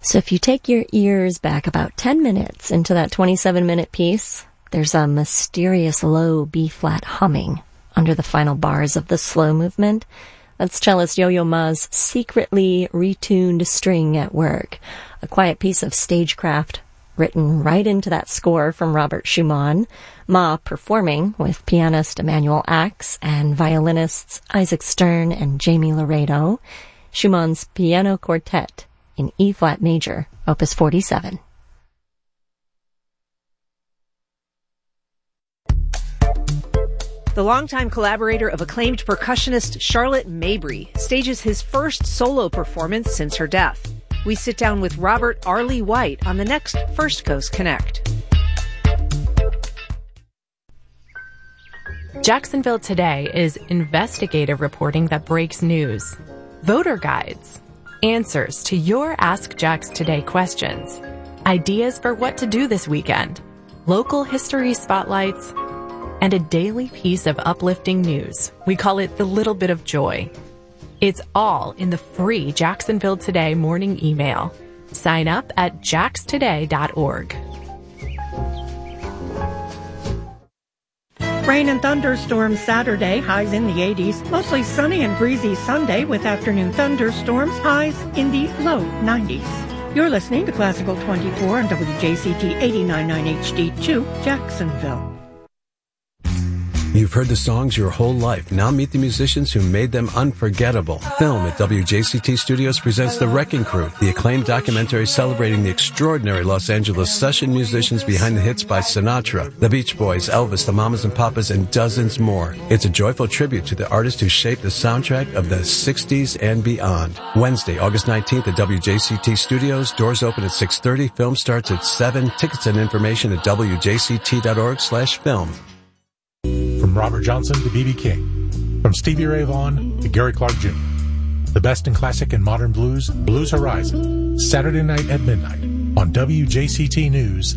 So if you take your ears back about 10 minutes into that 27-minute piece, there's a mysterious low B-flat humming under the final bars of the slow movement. That's cellist Yo-Yo Ma's secretly retuned string at work, a quiet piece of stagecraft written right into that score from Robert Schumann, Ma performing with pianist Emanuel Ax and violinists Isaac Stern and Jamie Laredo, Schumann's Piano Quartet in E-flat major, Opus 47. The longtime collaborator of acclaimed percussionist Charlotte Mabry stages his first solo performance since her death. We sit down with Robert Arlie White on the next First Coast Connect. Jacksonville Today is investigative reporting that breaks news. Voter guides, answers to your Ask Jax Today questions, ideas for what to do this weekend, local history spotlights, and a daily piece of uplifting news. We call it the little bit of joy. It's all in the free Jacksonville Today morning email. Sign up at jaxtoday.org. Rain and thunderstorms Saturday, highs in the 80s. Mostly sunny and breezy Sunday with afternoon thunderstorms, highs in the low 90s. You're listening to Classical 24 on WJCT 89.9 HD2, Jacksonville. You've heard the songs your whole life. Now meet the musicians who made them unforgettable. Film at WJCT Studios presents The Wrecking Crew, the acclaimed documentary celebrating the extraordinary Los Angeles session musicians behind the hits by Sinatra, the Beach Boys, Elvis, the Mamas and Papas, and dozens more. It's a joyful tribute to the artists who shaped the soundtrack of the 60s and beyond. Wednesday, August 19th at WJCT Studios. Doors open at 6:30. Film starts at 7. Tickets and information at wjct.org/film. From Robert Johnson to B.B. King. From Stevie Ray Vaughan to Gary Clark Jr. The best in classic and modern blues, Blues Horizon. Saturday night at midnight on WJCT News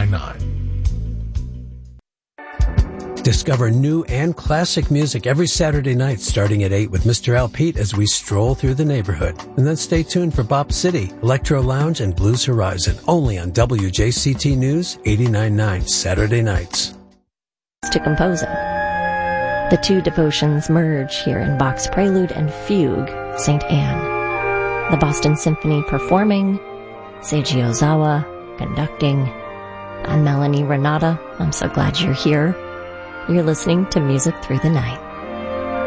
89.9. Discover new and classic music every Saturday night starting at 8 with Mr. Al Pete as we stroll through the neighborhood. And then stay tuned for Bop City, Electro Lounge, and Blues Horizon, only on WJCT News 89.9 Saturday nights. To composing. The two devotions merge here in Bach's Prelude and Fugue, St. Anne. The Boston Symphony performing, Seiji Ozawa conducting. I'm Melanie Renata. I'm so glad you're here. You're listening to Music Through the Night.